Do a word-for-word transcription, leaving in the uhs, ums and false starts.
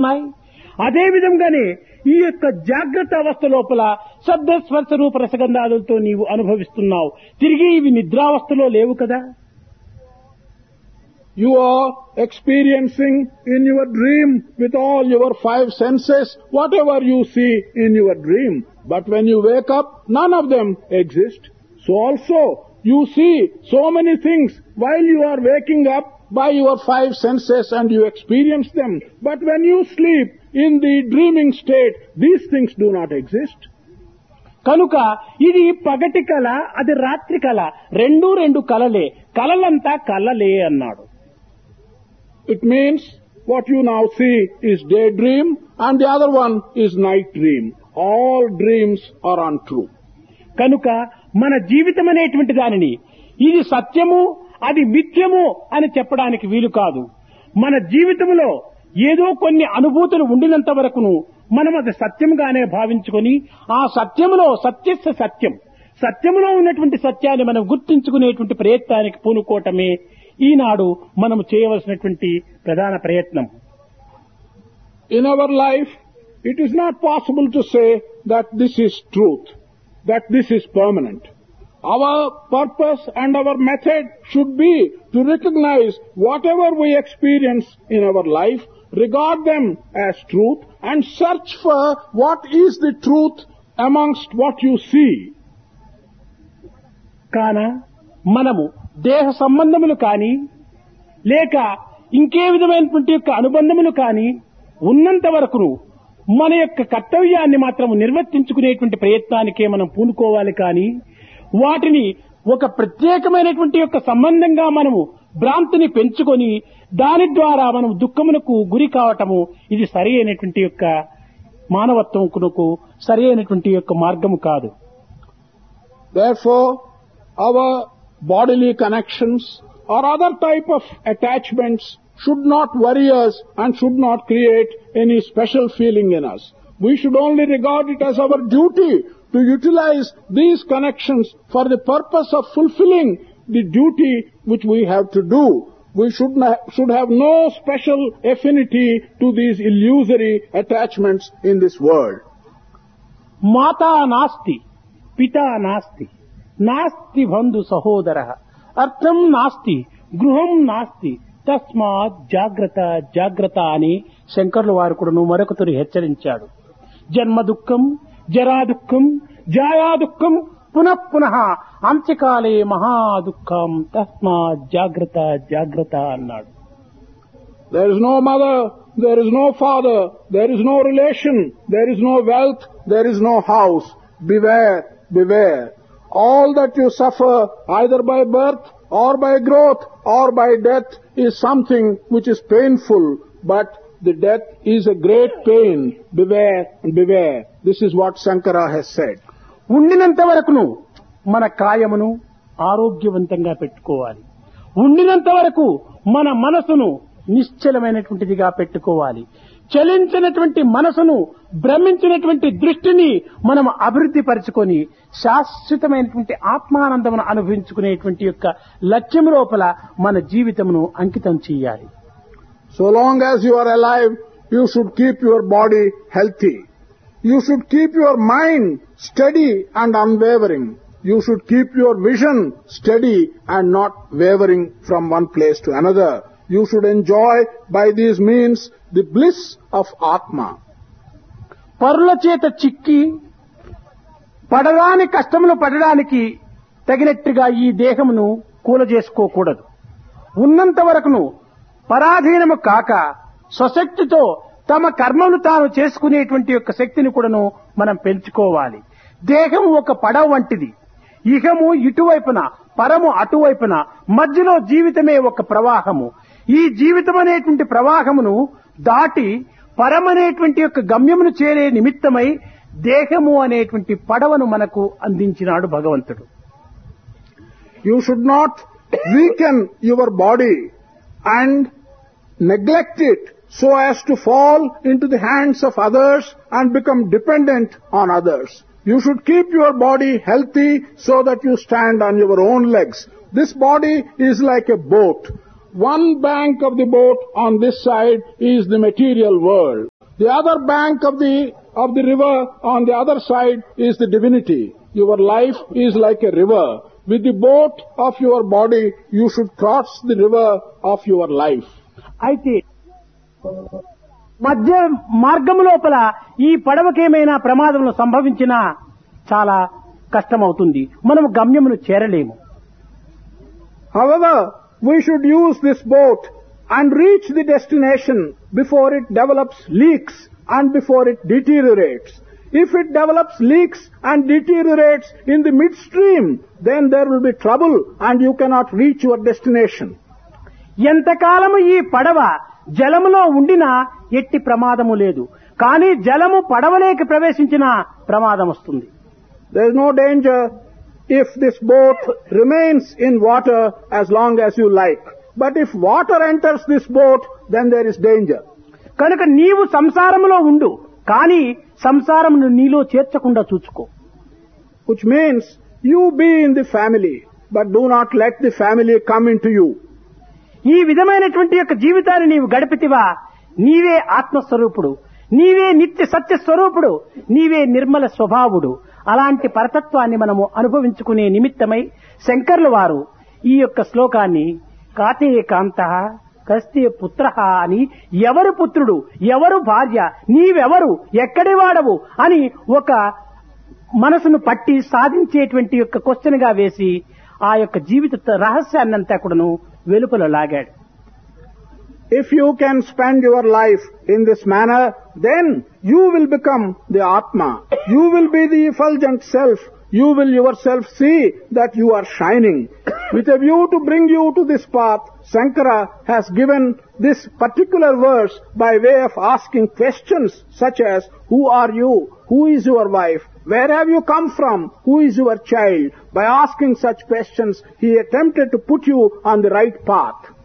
ఉన్నాయి. అదే విధంగానే ఈ యొక్క జాగ్రత్త అవస్థ లోపల శబ్ద స్పర్శ రూప రసగంధాదులతో నీవు అనుభవిస్తున్నావు. తిరిగి ఇవి నిద్రావస్థలో లేవు కదా. You are experiencing in your dream with all your five senses whatever you see in your dream. But when you wake up, none of them exist. So also, you see so many things while you are waking up by your five senses and you experience them. But when you sleep in the dreaming state, these things do not exist. కనుక ఇది పగటి కళ, అది రాత్రి కళ, రెండు రెండు కళలే, కళలంతా కళలే అన్నాడు. It means what you now see is daydream and the other one is night dream. All dreams are untrue. కనుక మన జీవితం అనేటువంటి దానిని ఇది సత్యము, అది మిథ్యము అని చెప్పడానికి వీలు కాదు. మన జీవితంలో ఏదో కొన్ని అనుభూతులు ఉండినంత వరకును మనం అది సత్యంగానే భావించుకొని ఆ సత్యములో సత్యస్య సత్యం, సత్యములో ఉన్నటువంటి సత్యాన్ని మనం గుర్తించుకునేటువంటి ప్రయత్నానికి పూనుకోవటమే ఈనాడు మనము చేయవలసినటువంటి ప్రధాన ప్రయత్నం. In our life, it is not possible to say that this is truth, that this is permanent. Our purpose and our method should be to recognize whatever we experience in our life, regard them as truth and search for what is the truth amongst what you see. కాన మనము దేహ సంబంధములు కానీ లేక ఇంకే విధమైనటువంటి యొక్క అనుబంధములు కానీ ఉన్నంత వరకును మన యొక్క కర్తవ్యాన్ని మాత్రం నిర్వర్తించుకునేటువంటి ప్రయత్నానికే మనం పూనుకోవాలి. కానీ వాటిని ఒక ప్రత్యేకమైనటువంటి యొక్క సంబంధంగా మనము భ్రాంతిని పెంచుకొని దాని ద్వారా మనం దుఃఖమునకు గురి కావటము ఇది సరి అయినటువంటి యొక్క మానవత్వమునకు సరి అయినటువంటి యొక్క మార్గము కాదు. Therefore, our bodily connections or other type of attachments should not worry us and should not create any special feeling in us. We should only regard it as our duty to utilize these connections for the purpose of fulfilling the duty which we have to do. We should, not, should have no special affinity to these illusory attachments in this world. Mata nasti, pita nasti, నాస్తి బంధు సహోదర, అర్థం నాస్తి, గృహం నాస్తి, తస్మాత్ జాగ్రత్త జాగ్రత్త అని శంకర్ల వారు కూడా మరొకతరు హెచ్చరించాడు. జన్మ దుఃఖం, జరా దుఃఖం, జాయా దుఃఖం, పునః పునః అంత్యకాలే మహా దుఃఖం, తస్మాత్ జాగ్రత్త జాగ్రత్త అన్నాడు. There is no mother, there is no father, there is no relation, there is no wealth, there is no house. Beware, beware. All that you suffer either by birth or by growth or by death is something which is painful, but the death is a great pain. Beware and beware. This is what Shankara has said. ఉండినంత వరకును మన కాయమును ఆరోగ్యవంతంగా పెట్టుకోవాలి. ఉండినంత వరకు మన మనసును నిశ్చలమైనటువంటిదిగా పెట్టుకోవాలి. చలించినటువంటి మనసును, భ్రమించినటువంటి దృష్టిని మనం అభివృద్ధి పరచుకొని శాశ్వతమైనటువంటి ఆత్మానందమును అనుభవించుకునేటువంటి యొక్క లక్ష్యం లోపల మన జీవితమును అంకితం చేయాలి. So long as you are alive, you should keep your body healthy. You should keep your mind steady and unwavering. You should keep your vision steady and not wavering from one place to another. You should enjoy by these means the bliss of Atma. పరుల చేత చిక్కి పడరాని కష్టములు పడడానికి తగినట్టుగా ఈ దేహమును కూలజేసుకోకూడదు. ఉన్నంత వరకును పరాధీనము కాక స్వశక్తితో తమ కర్మను తాను చేసుకునేటువంటి యొక్క శక్తిని కూడాను మనం పెంచుకోవాలి. దేహం ఒక పడవ వంటిది. ఇహము ఇటువైపున, పరము అటువైపున, మధ్యలో జీవితమే ఒక ప్రవాహము. ఈ జీవితం అనేటువంటి ప్రవాహమును దాటి పరమనేటువంటి యొక్క గమ్యమును చేరే నిమిత్తమై దేహము అనేటువంటి పడవను మనకు అందించినాడు భగవంతుడు. You should not weaken your body and neglect it so as to fall into the hands of others and become dependent on others. You should keep your body healthy so that you stand on your own legs. This body is like a boat. One bank of the boat on this side is the material world. The other bank of the, of the river on the other side is the divinity. Your life is like a river. With the boat of your body, you should cross the river of your life. అయితే మధ్య మార్గం లోపల ఈ పడవకేమైనా ప్రమాదములు సంభవించినా చాలా కష్టమవుతుంది. మనం గమ్యమును చేరలేము. However, we should use this boat and reach the destination before it develops leaks and before it deteriorates. If it develops leaks and deteriorates in the midstream, then there will be trouble and you cannot reach your destination. ఎంతకాలము ఈ పడవ జలములో ఉండినా ఎట్టి ప్రమాదము లేదు. కానీ జలము పడవలోకి ప్రవేశించిన ప్రమాదం వస్తుంది. There is no danger if this boat remains in water as long as you like. But if water enters this boat, then there is danger. కనుక నీవు సంసారములో ఉండు, కానీ సంసారమును నీలో చేర్చకుండా చూసుకో. Which means you be in the family, but do not let the family come into you. ఈ విధమైనటువంటి యొక్క జీవితాన్ని నీవు గడిపితివా, నీవే ఆత్మస్వరూపుడు, నీవే నిత్య సత్య స్వరూపుడు, నీవే నిర్మల స్వభావుడు. అలాంటి పరతత్వాన్ని మనము అనుభవించుకునే నిమిత్తమై శంకర్ల వారు ఈ యొక్క శ్లోకాన్ని కాతే కాంత కస్తే పుత్ర అని, ఎవరు పుత్రుడు, ఎవరు భార్య, నీవెవరు, ఎక్కడి వాడవు అని ఒక మనసును పట్టి సాధించేటువంటి యొక్క క్వశ్చన్ గా వేసి ఆ యొక్క జీవిత రహస్యాన్నంతా కూడాను వెలుపల లాగాడు. If you can spend your life in this manner, then you will become the Atma. You will be the effulgent self. You will yourself see that you are shining. With a view to bring you to this path, Shankara has given this particular verse by way of asking questions such as, who are you? Who is your wife? Where have you come from? Who is your child? By asking such questions, he attempted to put you on the right path.